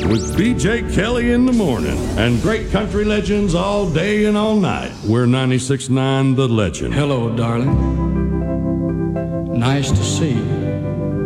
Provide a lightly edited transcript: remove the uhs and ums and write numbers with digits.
with B.J. Kelly in the morning and great country legends all day and all night. We're 96.9 The Legend. Hello, darling. Nice to see you.